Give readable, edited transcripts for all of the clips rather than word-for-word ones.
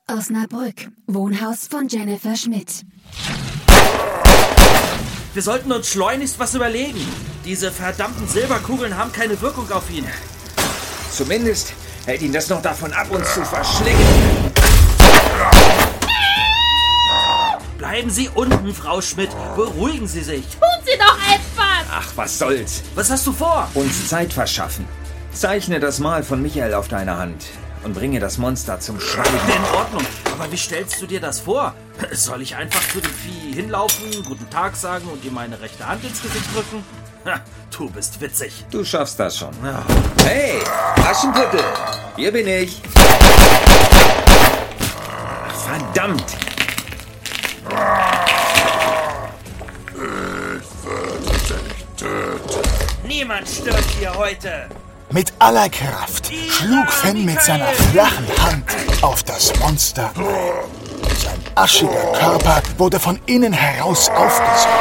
Osnabrück, Wohnhaus von Jennifer Schmidt. Wir sollten uns schleunigst was überlegen. Diese verdammten Silberkugeln haben keine Wirkung auf ihn. Zumindest hält ihn das noch davon ab, uns zu verschlingen. Bleiben Sie unten, Frau Schmidt. Beruhigen Sie sich. Tun Sie doch etwas! Ach, was soll's? Was hast du vor? Uns Zeit verschaffen. Zeichne das Mal von Michael auf deine Hand und bringe das Monster zum Schweigen. In Ordnung. Aber wie stellst du dir das vor? Soll ich einfach zu dem Vieh hinlaufen, guten Tag sagen und ihm meine rechte Hand ins Gesicht drücken? Ha, du bist witzig. Du schaffst das schon. Ja. Hey, Aschenputtel, hier bin ich. Verdammt. Ich würde dich töten. Niemand stört hier heute. Mit aller Kraft schlug Finn mit seiner flachen Hand auf das Monster. Sein aschiger Körper wurde von innen heraus aufgesaugt.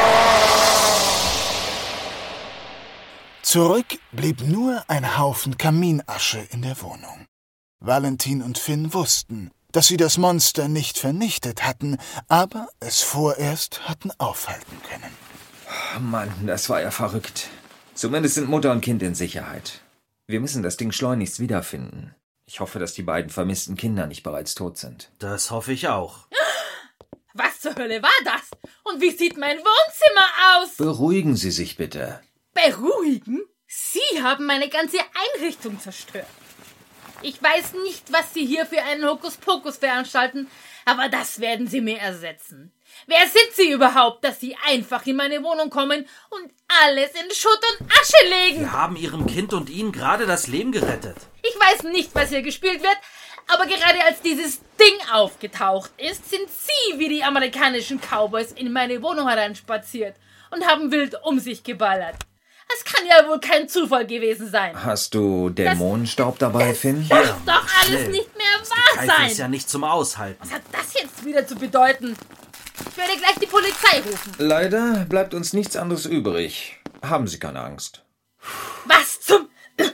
Zurück blieb nur ein Haufen Kaminasche in der Wohnung. Valentin und Finn wussten, dass sie das Monster nicht vernichtet hatten, aber es vorerst hatten aufhalten können. Oh Mann, das war ja verrückt. Zumindest sind Mutter und Kind in Sicherheit. Wir müssen das Ding schleunigst wiederfinden. Ich hoffe, dass die beiden vermissten Kinder nicht bereits tot sind. Das hoffe ich auch. Was zur Hölle war das? Und wie sieht mein Wohnzimmer aus? Beruhigen Sie sich bitte. Beruhigen? Sie haben meine ganze Einrichtung zerstört. Ich weiß nicht, was Sie hier für einen Hokuspokus veranstalten, aber das werden Sie mir ersetzen. Wer sind Sie überhaupt, dass Sie einfach in meine Wohnung kommen und alles in Schutt und Asche legen? Wir haben Ihrem Kind und Ihnen gerade das Leben gerettet. Ich weiß nicht, was hier gespielt wird, aber gerade als dieses Ding aufgetaucht ist, sind Sie wie die amerikanischen Cowboys in meine Wohnung hereinspaziert und haben wild um sich geballert. Das kann ja wohl kein Zufall gewesen sein. Hast du Dämonenstaub dabei, Finn? Das muss doch alles nicht mehr wahr Keife ist sein. ja nicht zum Aushalten. Was hat das jetzt wieder zu bedeuten? Ich werde gleich die Polizei rufen. Leider bleibt uns nichts anderes übrig. Haben Sie keine Angst. Was zum...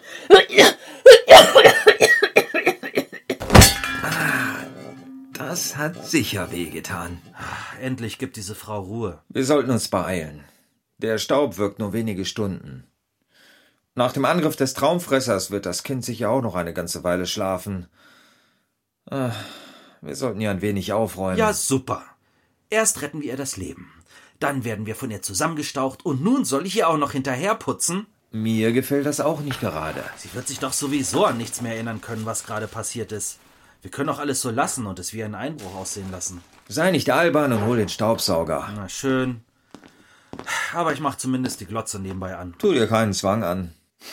Das hat sicher wehgetan. Endlich gibt diese Frau Ruhe. Wir sollten uns beeilen. Der Staub wirkt nur wenige Stunden. Nach dem Angriff des Traumfressers wird das Kind sicher auch noch eine ganze Weile schlafen. Wir sollten ihr ein wenig aufräumen. Ja, super. Erst retten wir ihr das Leben. Dann werden wir von ihr zusammengestaucht und nun soll ich ihr auch noch hinterher putzen? Mir gefällt das auch nicht gerade. Sie wird sich doch sowieso an nichts mehr erinnern können, was gerade passiert ist. Wir können doch alles so lassen und es wie einen Einbruch aussehen lassen. Sei nicht albern und hol den Staubsauger. Na schön. Aber ich mach zumindest die Glotze nebenbei an. Tu dir keinen Zwang an.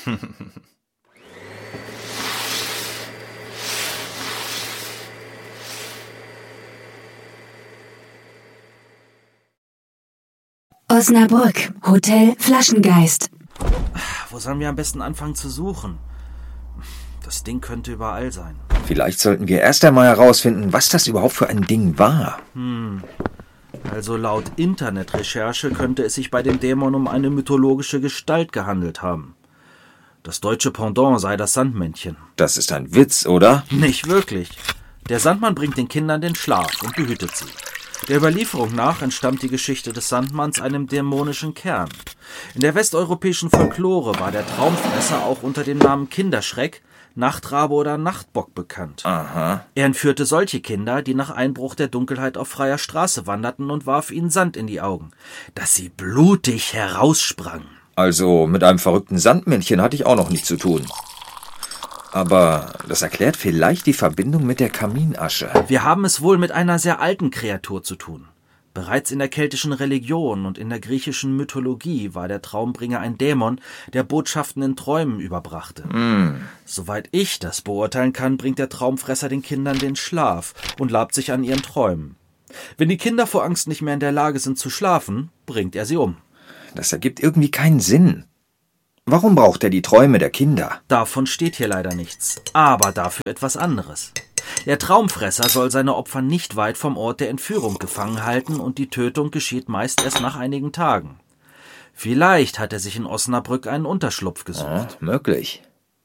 Osnabrück, Hotel Flaschengeist. Wo sollen wir am besten anfangen zu suchen? Das Ding könnte überall sein. Vielleicht sollten wir erst einmal herausfinden, was das überhaupt für ein Ding war. Also laut Internetrecherche könnte es sich bei dem Dämon um eine mythologische Gestalt gehandelt haben. Das deutsche Pendant sei das Sandmännchen. Das ist ein Witz, oder? Nicht wirklich. Der Sandmann bringt den Kindern den Schlaf und behütet sie. Der Überlieferung nach entstammt die Geschichte des Sandmanns einem dämonischen Kern. In der westeuropäischen Folklore war der Traumfresser auch unter dem Namen Kinderschreck, Nachtrabe oder Nachtbock bekannt. Aha. Er entführte solche Kinder, die nach Einbruch der Dunkelheit auf freier Straße wanderten und warf ihnen Sand in die Augen, dass sie blutig heraussprangen. Also mit einem verrückten Sandmännchen hatte ich auch noch nichts zu tun. Aber das erklärt vielleicht die Verbindung mit der Kaminasche. Wir haben es wohl mit einer sehr alten Kreatur zu tun. Bereits in der keltischen Religion und in der griechischen Mythologie war der Traumbringer ein Dämon, der Botschaften in Träumen überbrachte. Soweit ich das beurteilen kann, bringt der Traumfresser den Kindern den Schlaf und labt sich an ihren Träumen. Wenn die Kinder vor Angst nicht mehr in der Lage sind zu schlafen, bringt er sie um. Das ergibt irgendwie keinen Sinn. Warum braucht er die Träume der Kinder? Davon steht hier leider nichts, aber dafür etwas anderes. Der Traumfresser soll seine Opfer nicht weit vom Ort der Entführung gefangen halten und die Tötung geschieht meist erst nach einigen Tagen. Vielleicht hat er sich in Osnabrück einen Unterschlupf gesucht. Möglich.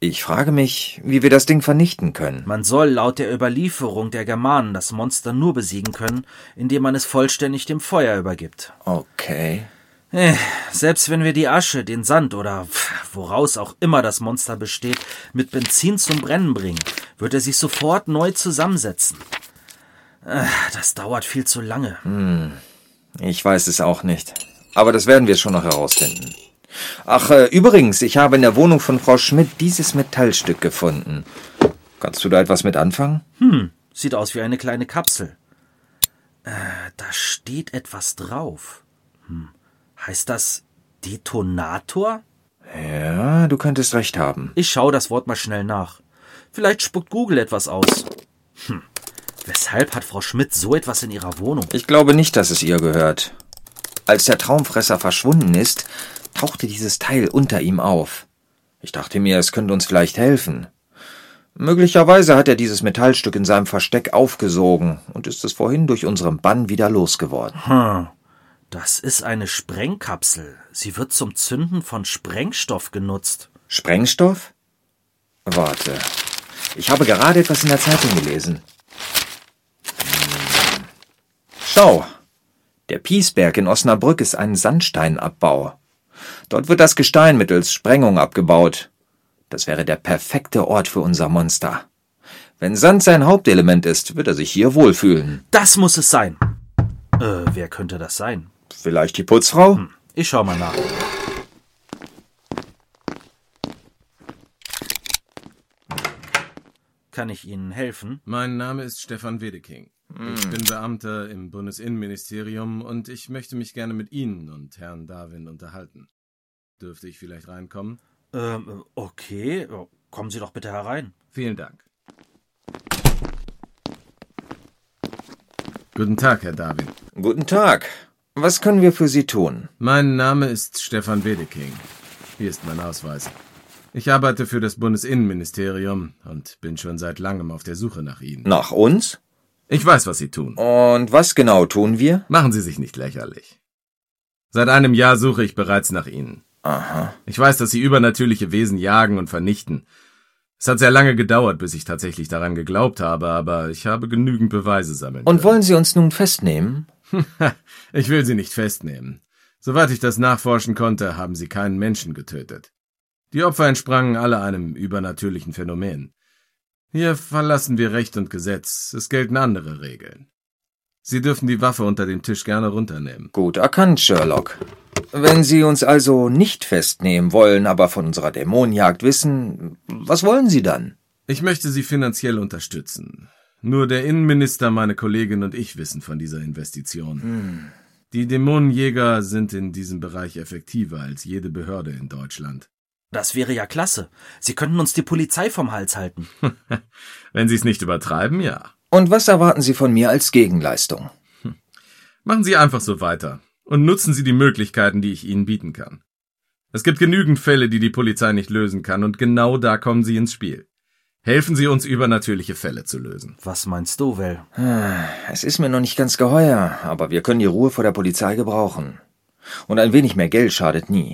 Ich frage mich, wie wir das Ding vernichten können. Man soll laut der Überlieferung der Germanen das Monster nur besiegen können, indem man es vollständig dem Feuer übergibt. Okay. Selbst wenn wir die Asche, den Sand oder woraus auch immer das Monster besteht, mit Benzin zum Brennen bringen, wird er sich sofort neu zusammensetzen. Das dauert viel zu lange. Ich weiß es auch nicht. Aber das werden wir schon noch herausfinden. Ach, übrigens, ich habe in der Wohnung von Frau Schmidt dieses Metallstück gefunden. Kannst du da etwas mit anfangen? Sieht aus wie eine kleine Kapsel. Da steht etwas drauf. Heißt das Detonator? Ja, du könntest recht haben. Ich schaue das Wort mal schnell nach. Vielleicht spuckt Google etwas aus. Weshalb hat Frau Schmidt so etwas in ihrer Wohnung? Ich glaube nicht, dass es ihr gehört. Als der Traumfresser verschwunden ist, tauchte dieses Teil unter ihm auf. Ich dachte mir, es könnte uns vielleicht helfen. Möglicherweise hat er dieses Metallstück in seinem Versteck aufgesogen und ist es vorhin durch unseren Bann wieder losgeworden. Das ist eine Sprengkapsel. Sie wird zum Zünden von Sprengstoff genutzt. Sprengstoff? Warte. Ich habe gerade etwas in der Zeitung gelesen. Schau. Der Piesberg in Osnabrück ist ein Sandsteinabbau. Dort wird das Gestein mittels Sprengung abgebaut. Das wäre der perfekte Ort für unser Monster. Wenn Sand sein Hauptelement ist, wird er sich hier wohlfühlen. Das muss es sein. Wer könnte das sein? Vielleicht die Putzfrau? Ich schau mal nach. Kann ich Ihnen helfen? Mein Name ist Stefan Wedeking. Ich bin Beamter im Bundesinnenministerium und ich möchte mich gerne mit Ihnen und Herrn Darwin unterhalten. Dürfte ich vielleicht reinkommen? Okay. Kommen Sie doch bitte herein. Vielen Dank. Guten Tag, Herr Darwin. Guten Tag. Was können wir für Sie tun? Mein Name ist Stefan Wedeking. Hier ist mein Ausweis. Ich arbeite für das Bundesinnenministerium und bin schon seit langem auf der Suche nach Ihnen. Nach uns? Ich weiß, was Sie tun. Und was genau tun wir? Machen Sie sich nicht lächerlich. Seit einem Jahr suche ich bereits nach Ihnen. Aha. Ich weiß, dass Sie übernatürliche Wesen jagen und vernichten. Es hat sehr lange gedauert, bis ich tatsächlich daran geglaubt habe, aber ich habe genügend Beweise sammeln können. Und wollen Sie uns nun festnehmen? Ich will Sie nicht festnehmen. Soweit ich das nachforschen konnte, haben Sie keinen Menschen getötet. Die Opfer entsprangen alle einem übernatürlichen Phänomen. Hier verlassen wir Recht und Gesetz. Es gelten andere Regeln. Sie dürfen die Waffe unter dem Tisch gerne runternehmen. Gut erkannt, Sherlock. Wenn Sie uns also nicht festnehmen wollen, aber von unserer Dämonenjagd wissen, was wollen Sie dann? Ich möchte Sie finanziell unterstützen. Nur der Innenminister, meine Kollegin und ich wissen von dieser Investition. Die Dämonenjäger sind in diesem Bereich effektiver als jede Behörde in Deutschland. Das wäre ja klasse. Sie könnten uns die Polizei vom Hals halten. Wenn Sie es nicht übertreiben, ja. Und was erwarten Sie von mir als Gegenleistung? Machen Sie einfach so weiter und nutzen Sie die Möglichkeiten, die ich Ihnen bieten kann. Es gibt genügend Fälle, die die Polizei nicht lösen kann, und genau da kommen Sie ins Spiel. Helfen Sie uns, übernatürliche Fälle zu lösen. Was meinst du, Well? Es ist mir noch nicht ganz geheuer, aber wir können die Ruhe vor der Polizei gebrauchen. Und ein wenig mehr Geld schadet nie.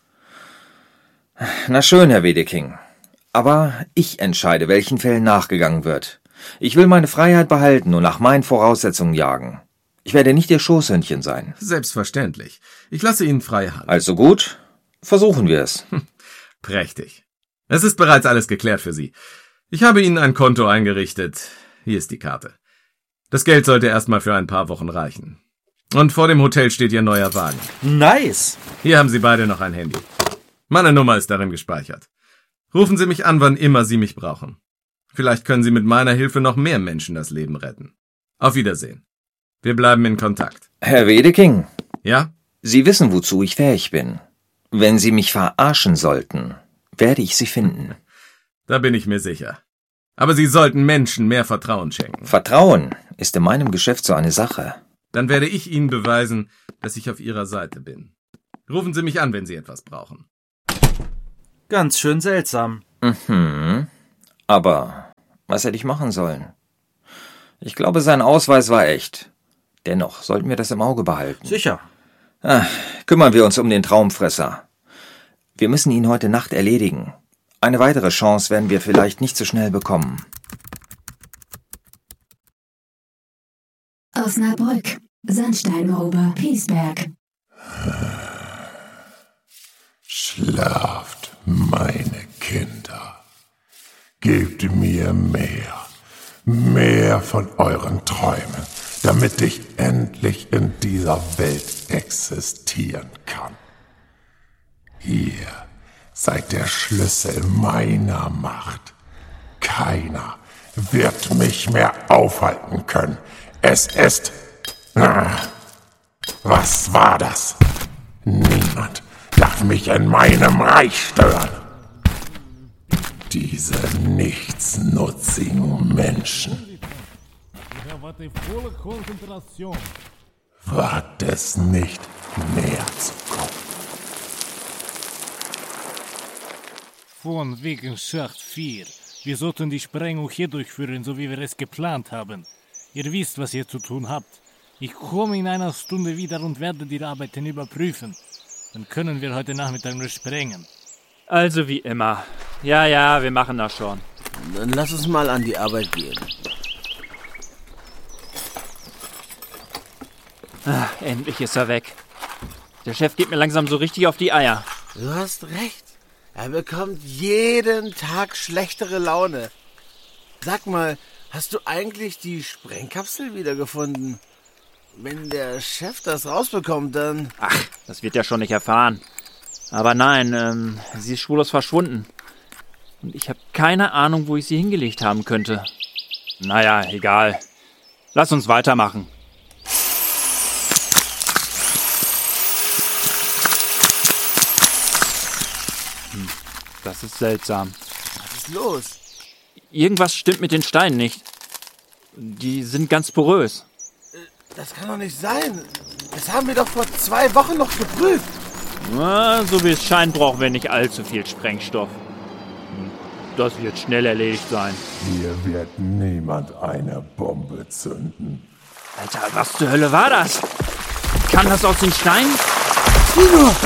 Na schön, Herr Wedeking. Aber ich entscheide, welchen Fällen nachgegangen wird. Ich will meine Freiheit behalten und nach meinen Voraussetzungen jagen. Ich werde nicht Ihr Schoßhündchen sein. Selbstverständlich. Ich lasse Ihnen freie Hand. Also gut, versuchen wir es. Prächtig. Es ist bereits alles geklärt für Sie. Ich habe Ihnen ein Konto eingerichtet. Hier ist die Karte. Das Geld sollte erstmal für ein paar Wochen reichen. Und vor dem Hotel steht Ihr neuer Wagen. Nice! Hier haben Sie beide noch ein Handy. Meine Nummer ist darin gespeichert. Rufen Sie mich an, wann immer Sie mich brauchen. Vielleicht können Sie mit meiner Hilfe noch mehr Menschen das Leben retten. Auf Wiedersehen. Wir bleiben in Kontakt. Herr Wedeking. Ja? Sie wissen, wozu ich fähig bin. Wenn Sie mich verarschen sollten, werde ich Sie finden. Da bin ich mir sicher. Aber Sie sollten Menschen mehr Vertrauen schenken. Vertrauen ist in meinem Geschäft so eine Sache. Dann werde ich Ihnen beweisen, dass ich auf Ihrer Seite bin. Rufen Sie mich an, wenn Sie etwas brauchen. Ganz schön seltsam. Aber was hätte ich machen sollen? Ich glaube, sein Ausweis war echt. Dennoch sollten wir das im Auge behalten. Sicher. Kümmern wir uns um den Traumfresser. Wir müssen ihn heute Nacht erledigen. Eine weitere Chance werden wir vielleicht nicht so schnell bekommen. Osnabrück, Sandsteingrube, Piesberg. Schlaft, meine Kinder. Gebt mir mehr von euren Träumen, damit ich endlich in dieser Welt existieren kann. Ihr seid der Schlüssel meiner Macht. Keiner wird mich mehr aufhalten können. Es ist... Was war das? Niemand darf mich in meinem Reich stören. Diese nichtsnutzigen Menschen. Wagt es nicht, näher zu kommen. Von wegen Schacht 4. Wir sollten die Sprengung hier durchführen, so wie wir es geplant haben. Ihr wisst, was ihr zu tun habt. Ich komme in einer Stunde wieder und werde die Arbeiten überprüfen. Dann können wir heute Nachmittag nur sprengen. Also wie immer. Ja, wir machen das schon. Dann lass uns mal an die Arbeit gehen. Endlich ist er weg. Der Chef geht mir langsam so richtig auf die Eier. Du hast recht. Er bekommt jeden Tag schlechtere Laune. Sag mal, hast du eigentlich die Sprengkapsel wiedergefunden? Wenn der Chef das rausbekommt, dann... Ach, das wird er schon nicht erfahren. Aber nein, sie ist spurlos verschwunden. Und ich habe keine Ahnung, wo ich sie hingelegt haben könnte. Naja, egal. Lass uns weitermachen. Das ist seltsam. Was ist los? Irgendwas stimmt mit den Steinen nicht. Die sind ganz porös. Das kann doch nicht sein. Das haben wir doch vor 2 Wochen noch geprüft. Na, so wie es scheint, brauchen wir nicht allzu viel Sprengstoff. Das wird schnell erledigt sein. Hier wird niemand eine Bombe zünden. Alter, was zur Hölle war das? Kam das aus den Steinen? Sieh nur!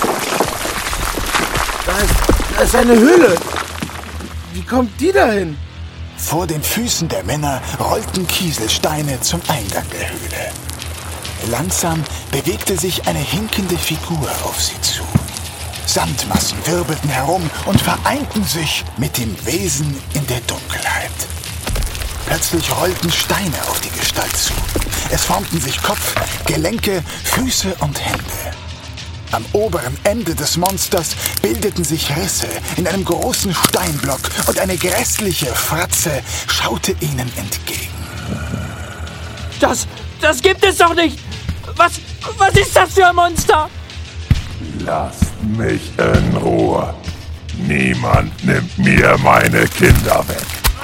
Da ist eine Höhle. Wie kommt die dahin? Vor den Füßen der Männer rollten Kieselsteine zum Eingang der Höhle. Langsam bewegte sich eine hinkende Figur auf sie zu. Sandmassen wirbelten herum und vereinten sich mit dem Wesen in der Dunkelheit. Plötzlich rollten Steine auf die Gestalt zu. Es formten sich Kopf, Gelenke, Füße und Hände. Am oberen Ende des Monsters bildeten sich Risse in einem großen Steinblock und eine grässliche Fratze schaute ihnen entgegen. Das gibt es doch nicht! Was ist das für ein Monster? Lasst mich in Ruhe. Niemand nimmt mir meine Kinder weg.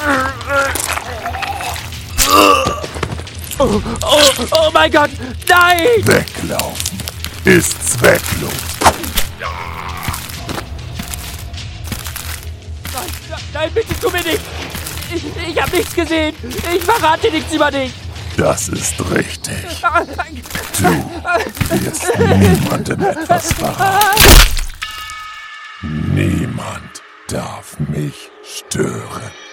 Oh mein Gott, nein! Weglaufen ist zwecklos. Nein, bitte tu mir nichts! Ich habe nichts gesehen! Ich verrate nichts über dich! Das ist richtig. Du wirst niemandem etwas verraten. Niemand darf mich stören.